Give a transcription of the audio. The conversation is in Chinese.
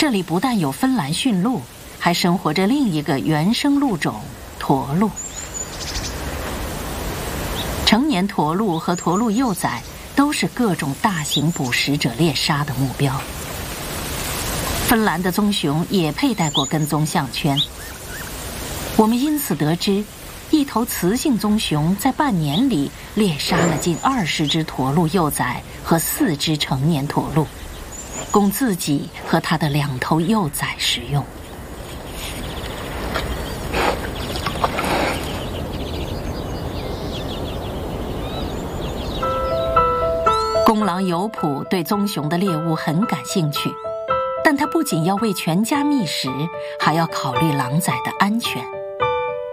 这里不但有芬兰驯鹿，还生活着另一个原生鹿种驼鹿。成年驼鹿和驼鹿幼崽都是各种大型捕食者猎杀的目标。芬兰的棕熊也佩戴过跟踪项圈。我们因此得知，一头雌性棕熊在半年里猎杀了近20只驼鹿幼崽和4只成年驼鹿，供自己和他的2头幼崽食用。公狼尤普对棕熊的猎物很感兴趣，但他不仅要为全家觅食，还要考虑狼崽的安全。